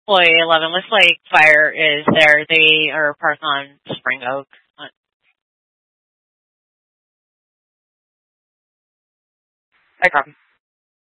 Employee 11, Westlake Fire is there. They are parked on Spring Oak. I copy.